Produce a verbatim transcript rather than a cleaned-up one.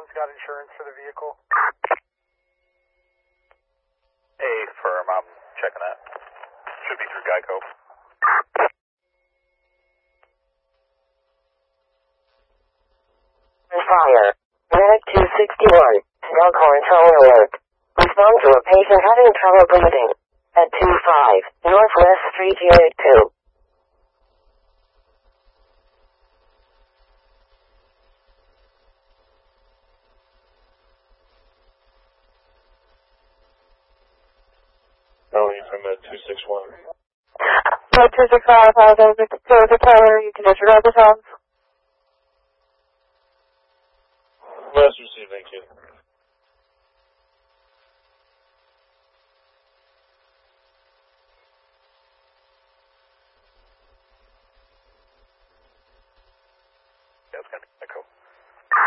one's got insurance for the vehicle? A firm, I'm checking that. Should be through Geico. Fire. Medic two sixty-one. Foghorn tone alert. Respond to a patient having trouble breathing. At two five Northwest Street, Unit two. Melanie from uh, two six one. Med two six five, uh, there's a, there's a tower, you can disregard the sounds. Last received, thank you. Yeah, it's going to be Geico.